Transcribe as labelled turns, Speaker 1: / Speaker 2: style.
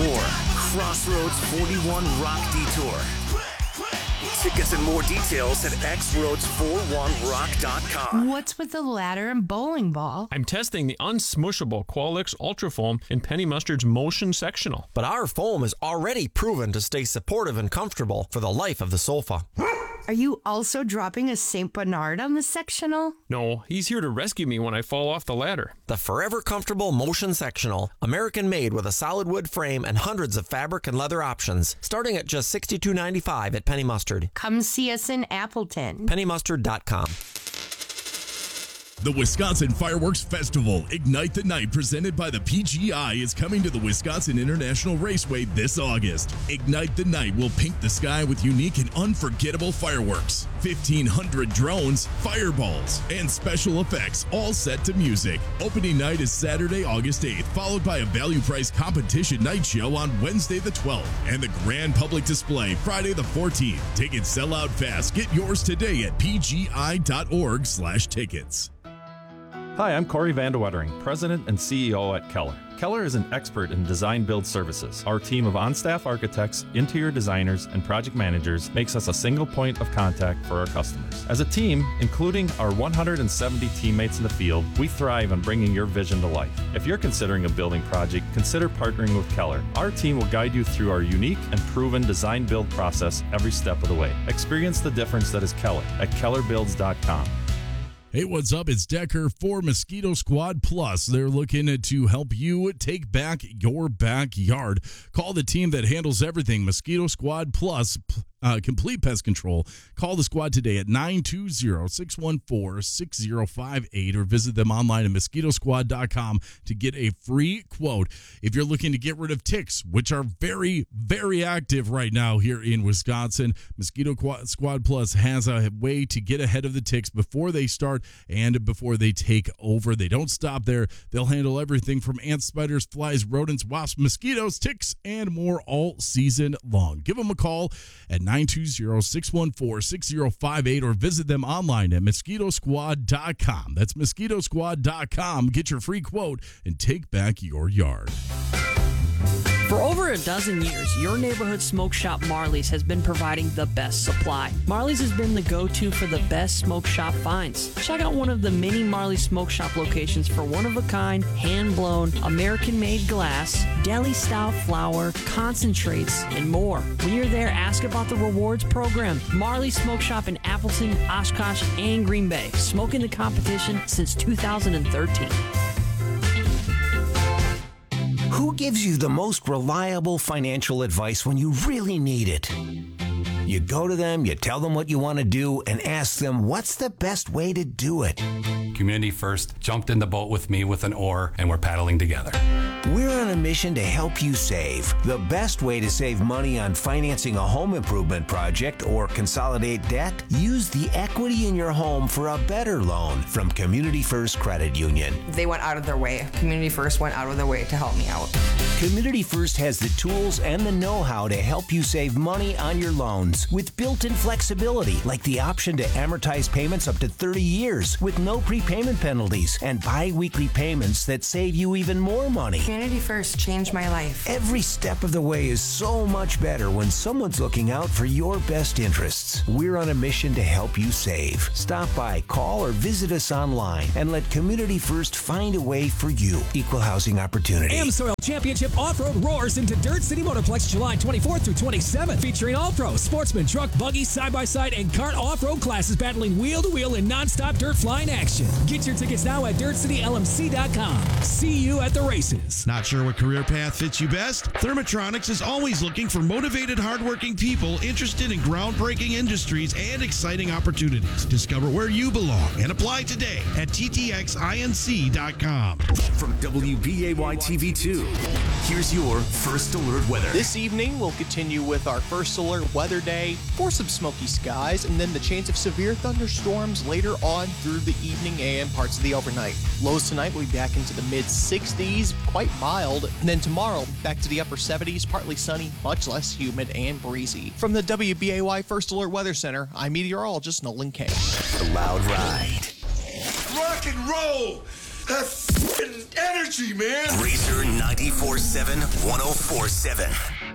Speaker 1: more. Crossroads 41 Rock Detour. Tickets and more details at xroads41rock.com.
Speaker 2: What's with the ladder and bowling ball?
Speaker 3: I'm testing the unsmushable Qualix Ultra Foam in Penny Mustard's Motion Sectional.
Speaker 4: But our foam is already proven to stay supportive and comfortable for the life of the sofa.
Speaker 2: Are you also dropping a St. Bernard on the sectional?
Speaker 3: No, he's here to rescue me when I fall off the ladder.
Speaker 4: The forever comfortable Motion Sectional, American made with a solid wood frame and hundreds of fabric and leather options, starting at just $62.95 at Penny Mustard.
Speaker 2: Come see us in Appleton.
Speaker 4: PennyMustard.com.
Speaker 5: The Wisconsin Fireworks Festival, Ignite the Night, presented by the PGI, is coming to the Wisconsin International Raceway this August. Ignite the Night will paint the sky with unique and unforgettable fireworks, 1,500 drones, fireballs, and special effects, all set to music. Opening night is Saturday, August 8th, followed by a value price competition night show on Wednesday the 12th, and the grand public display Friday the 14th. Tickets sell out fast. Get yours today at pgi.org/tickets.
Speaker 6: Hi, I'm Corey Vandewettering, President and CEO at Keller. Keller is an expert in design build services. Our team of on-staff architects, interior designers, and project managers makes us a single point of contact for our customers. As a team, including our 170 teammates in the field, we thrive on bringing your vision to life. If you're considering a building project, consider partnering with Keller. Our team will guide you through our unique and proven design build process every step of the way. Experience the difference that is Keller at kellerbuilds.com.
Speaker 5: Hey, what's up? It's Decker for Mosquito Squad Plus. They're looking to help you take back your backyard. Call the team that handles everything. Mosquito Squad Plus, complete pest control. Call the squad today at 920-614-6058 or visit them online at mosquitosquad.com to get a free quote. If you're looking to get rid of ticks, which are very, very active right now here in Wisconsin, Mosquito Squad Plus has a way to get ahead of the ticks before they start and before they take over. They don't stop there. They'll handle everything from ants, spiders, flies, rodents, wasps, mosquitoes, ticks, and more all season long. Give them a call at 920-614-6058 or visit them online at mosquitosquad.com. That's mosquitosquad.com. Get your free quote and take back your yard.
Speaker 7: For over a dozen years, your neighborhood smoke shop Marley's has been providing the best supply. Marley's has been the go-to for the best smoke shop finds. Check out one of the many Marley smoke shop locations for one-of-a-kind, hand-blown, American-made glass, deli-style flour, concentrates, and more. When you're there, ask about the rewards program. Marley Smoke Shop in Appleton, Oshkosh, and Green Bay. Smoking the competition since 2013.
Speaker 8: Who gives you the most reliable financial advice when you really need it? You go to them, you tell them what you want to do, and ask them what's the best way to do it.
Speaker 9: Community First jumped in the boat with me with an oar, and we're paddling together.
Speaker 8: We're on a mission to help you save. The best way to save money on financing a home improvement project or consolidate debt? Use the equity in your home for a better loan from Community First Credit Union.
Speaker 10: They went out of their way. Community First went out of their way to help me out.
Speaker 8: Community First has the tools and the know-how to help you save money on your loans with built-in flexibility, like the option to amortize payments up to 30 years with no prepayment penalties and bi-weekly payments that save you even more money.
Speaker 10: Community First changed my life.
Speaker 8: Every step of the way is so much better when someone's looking out for your best interests. We're on a mission to help you save. Stop by, call, or visit us online and let Community First find a way for you. Equal housing opportunity.
Speaker 11: AmSoil Championship Off-Road roars into Dirt City Motorplex July 24th through 27th, featuring all-pro, sportsman, truck, buggy, side-by-side, and kart off-road classes battling wheel-to-wheel in non-stop dirt flying action. Get your tickets now at DirtCityLMC.com. See you at the races.
Speaker 12: Not sure what career path fits you best? Thermotronics is always looking for motivated, hardworking people interested in groundbreaking industries and exciting opportunities. Discover where you belong and apply today at TTXINC.com.
Speaker 1: From WBAY TV2, here's your First Alert weather.
Speaker 13: This evening, we'll continue with our First Alert weather day for some smoky skies and then the chance of severe thunderstorms later on through the evening and parts of the overnight. Lows tonight will be back into the mid-60s, quite mild. And then tomorrow, back to the upper 70s, partly sunny, much less humid and breezy. From the WBAY First Alert Weather Center, I'm meteorologist Nolan Kane.
Speaker 1: The Loud Ride.
Speaker 14: Rock and roll!
Speaker 12: that f***ing energy, man.
Speaker 1: Razor 94.7, 104.7.